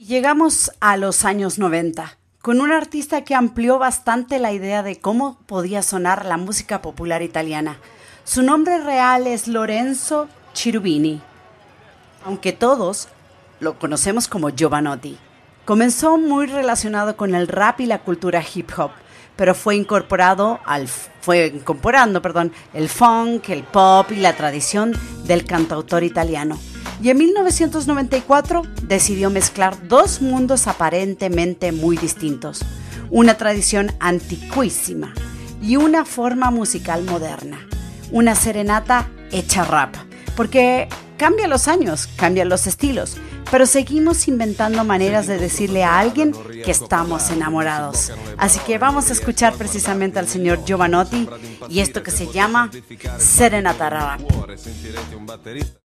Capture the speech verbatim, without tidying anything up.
Llegamos a los años noventa, con un artista que amplió bastante la idea de cómo podía sonar la música popular italiana. Su nombre real es Lorenzo Cherubini, aunque todos lo conocemos como Jovanotti. Comenzó muy relacionado con el rap y la cultura hip hop, pero fue incorporado al fue incorporando, perdón, el funk, el pop y la tradición del cantautor italiano. Y en mil novecientos noventa y cuatro decidió mezclar dos mundos aparentemente muy distintos, una tradición antiquísima y una forma musical moderna, una serenata hecha rap, porque cambian los años, cambian los estilos, pero seguimos inventando maneras de decirle a alguien que estamos enamorados. Así que vamos a escuchar precisamente al señor Jovanotti y esto que se llama Serenata Rap.